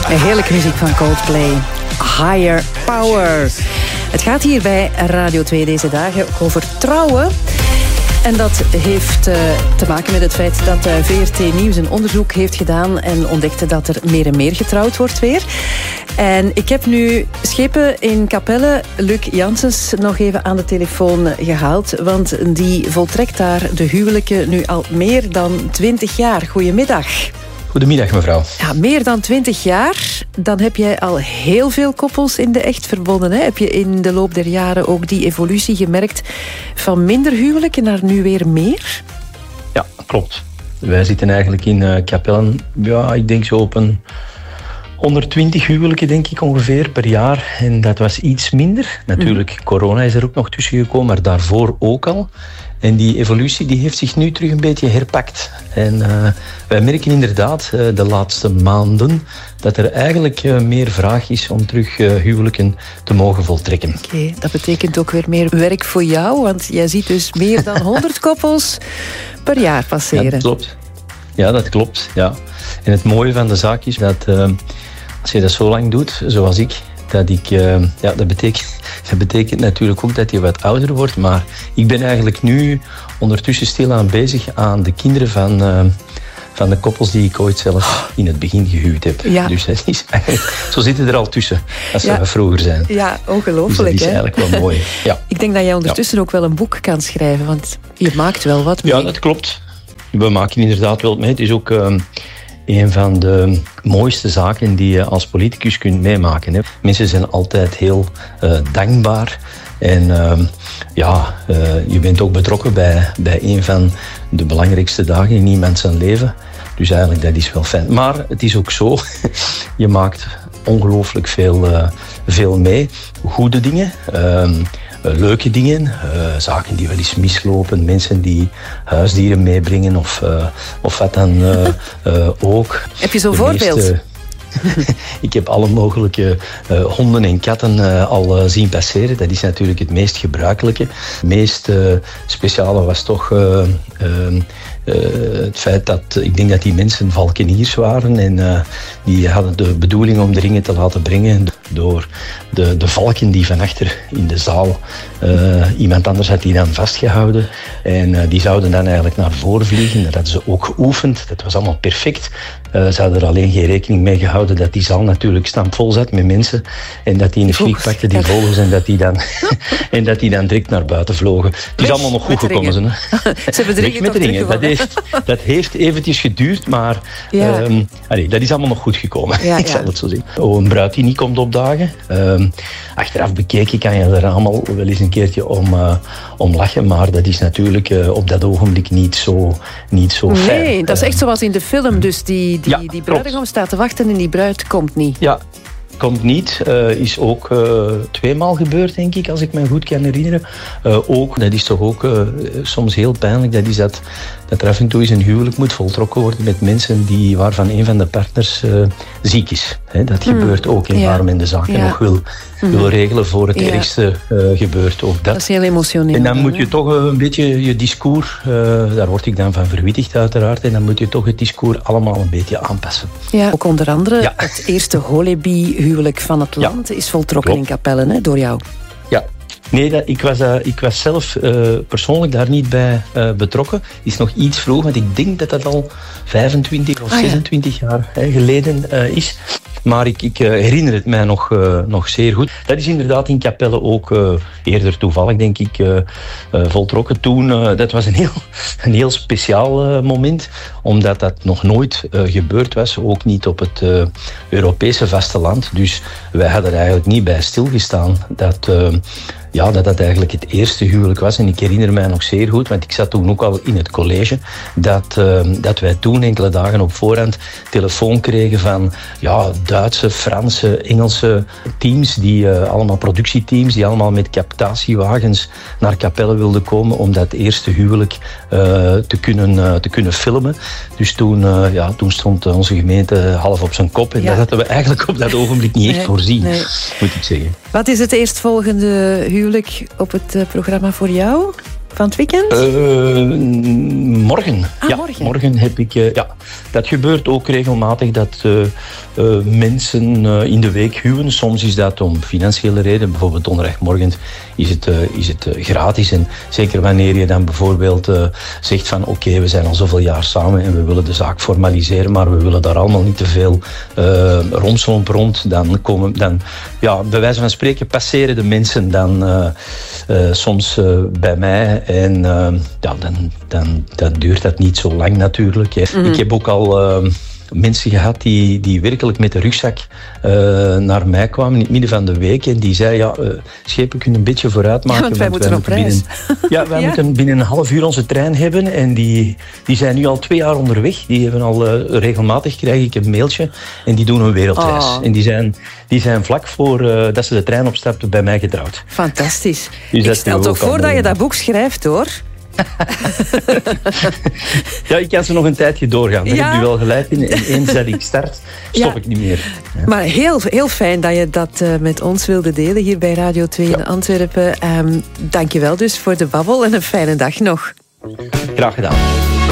Een heerlijke muziek van Coldplay. Higher Power. Het gaat hier bij Radio 2 deze dagen over trouwen. En dat heeft te maken met het feit dat VRT Nieuws een onderzoek heeft gedaan en ontdekte dat er meer en meer getrouwd wordt weer. En ik heb nu Schepen in Capelle, Luc Janssens, nog even aan de telefoon gehaald. Want die voltrekt daar de huwelijken nu al meer dan 20 jaar. Goedemiddag. Goedemiddag, mevrouw. Ja, meer dan 20 jaar. Dan heb jij al heel veel koppels in de echt verbonden. Hè? Heb je in de loop der jaren ook die evolutie gemerkt van minder huwelijken naar nu weer meer? Ja, klopt. Wij zitten eigenlijk in Capellen, ja, ik denk zo op een 120 huwelijken, denk ik, ongeveer per jaar. En dat was iets minder. Natuurlijk, corona is er ook nog tussen gekomen, maar daarvoor ook al. En die evolutie die heeft zich nu terug een beetje herpakt. En wij merken inderdaad de laatste maanden dat er eigenlijk meer vraag is om terug huwelijken te mogen voltrekken. Oké, dat betekent ook weer meer werk voor jou, want jij ziet dus meer dan 100 koppels per jaar passeren. Ja, dat klopt. Ja, dat klopt. Ja. En het mooie van de zaak is dat als je dat zo lang doet, zoals ik, dat betekent natuurlijk ook dat je wat ouder wordt, maar ik ben eigenlijk nu ondertussen stilaan bezig aan de kinderen van de koppels die ik ooit zelf in het begin gehuwd heb. Ja. Dus dat is eigenlijk, zo zitten er al tussen, als ze vroeger zijn. Ja, ongelooflijk. Dus dat is eigenlijk wel mooi. Ja. Ik denk dat jij ondertussen ook wel een boek kan schrijven, want je maakt wel wat mee. Ja, dat klopt. We maken inderdaad wel mee. Het is ook een van de mooiste zaken die je als politicus kunt meemaken. Hè. Mensen zijn altijd heel dankbaar. En je bent ook betrokken bij een van de belangrijkste dagen in iemand zijn leven. Dus eigenlijk, dat is wel fijn. Maar het is ook zo, je maakt ongelooflijk veel mee. Goede dingen, leuke dingen, zaken die wel eens mislopen, mensen die huisdieren meebrengen of wat dan ook. Heb je zo'n voorbeeld? Ik heb alle mogelijke honden en katten al zien passeren. Dat is natuurlijk het meest gebruikelijke. Het meest speciale was toch het feit dat ik denk dat die mensen valkeniers waren en die hadden de bedoeling om de ringen te laten brengen door de valken die van achter in de zaal, iemand anders had die dan vastgehouden en die zouden dan eigenlijk naar voren vliegen. Dat hadden ze ook geoefend, dat was allemaal perfect. Ze hadden er alleen geen rekening mee gehouden dat die zaal natuurlijk stampvol zat met mensen en dat die in de flik pakten, die vogels, en dat die dan direct naar buiten vlogen. Het is allemaal nog goed gekomen. Ze hebben de met de ringen. Dat heeft eventjes geduurd, maar dat is allemaal nog goed gekomen. Ja, ik zal het zo zien. Een bruid die niet komt opdagen. Achteraf bekeken kan je er allemaal wel eens een keertje om lachen, maar dat is natuurlijk op dat ogenblik niet zo fijn. Nee, dat is echt zoals in de film. Dus die bruidegom staat te wachten en die bruid komt niet. Ja. Komt niet, is ook 2 maal gebeurd, denk ik, als ik me goed kan herinneren. Dat is toch ook soms heel pijnlijk, dat is dat er af en toe eens een huwelijk moet voltrokken worden met mensen waarvan een van de partners ziek is. Dat gebeurt ook en waarom men de zaken nog wil regelen voor het ergste gebeurt ook dat. Dat is heel emotioneel. En dan moet je toch een beetje je discours, daar word ik dan van verwittigd uiteraard, en dan moet je toch het discours allemaal een beetje aanpassen. Ja, ook onder andere het eerste Holebi-huwelijk van het land is voltrokken in Capelle, door jou. Ja. Nee, ik was zelf persoonlijk daar niet bij betrokken. Het is nog iets vroeg, want ik denk dat dat al 25 of 26 jaar geleden is. Maar ik herinner het mij nog zeer goed. Dat is inderdaad in Capelle ook eerder toevallig, denk ik, voltrokken. Toen, dat was een heel speciaal moment, omdat dat nog nooit gebeurd was. Ook niet op het Europese vasteland. Dus wij hadden er eigenlijk niet bij stilgestaan dat dat eigenlijk het eerste huwelijk was. En ik herinner mij nog zeer goed, want ik zat toen ook al in het college, dat wij toen enkele dagen op voorhand telefoon kregen van Duitse, Franse, Engelse teams, allemaal productieteams, die allemaal met captatiewagens naar Capelle wilden komen om dat eerste huwelijk te kunnen filmen. Dus toen stond onze gemeente half op zijn kop. En dat hadden we eigenlijk op dat ogenblik niet echt voorzien, moet ik zeggen. Wat is het eerstvolgende huwelijk op het programma voor jou? van het weekend? Morgen. Morgen heb ik... dat gebeurt ook regelmatig dat mensen in de week huwen. Soms is dat om financiële redenen. Bijvoorbeeld donderdagmorgen is het gratis. En zeker wanneer je dan bijvoorbeeld zegt van oké, we zijn al zoveel jaar samen en we willen de zaak formaliseren, maar we willen daar allemaal niet te veel romslomp rond. Dan bij wijze van spreken passeren de mensen dan soms bij mij en dan duurt dat niet zo lang natuurlijk. Mm-hmm. Ik heb ook al mensen gehad die werkelijk met de rugzak naar mij kwamen in het midden van de week en die zeiden, schepen kunnen een beetje vooruit maken. Ja, want wij moeten op reis. Wij moeten binnen een half uur onze trein hebben en die zijn nu al 2 jaar onderweg. Die hebben al regelmatig, krijg ik een mailtje en die doen een wereldreis. En die zijn vlak voor dat ze de trein opstapten bij mij getrouwd. Fantastisch. Dus ik stel toch voor dat je dat boek schrijft, hoor. Ja, ik kan ze nog een tijdje doorgaan. Daar heb je wel gelijk in. En eens dat ik start, stop ik niet meer. Ja. Maar heel, heel fijn dat je dat met ons wilde delen hier bij Radio 2 in Antwerpen. Dank je wel dus voor de babbel en een fijne dag nog. Graag gedaan.